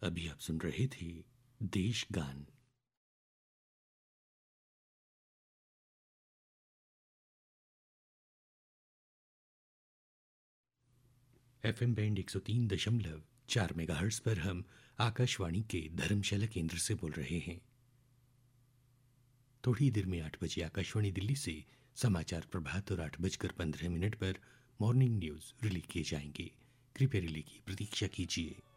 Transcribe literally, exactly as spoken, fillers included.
अभी आप सुन रहे थे देश गान। एफएम बैंड एक सौ तीन दशमलव चार मेगाहर्ट्ज पर हम आकाशवाणी के धर्मशाला केंद्र से बोल रहे हैं। थोड़ी देर में आठ बजे आकाशवाणी दिल्ली से समाचार प्रभात और आठ बजकर पंद्रह मिनट पर मॉर्निंग न्यूज रिले किए जाएंगे। कृपया रिले की प्रतीक्षा कीजिए।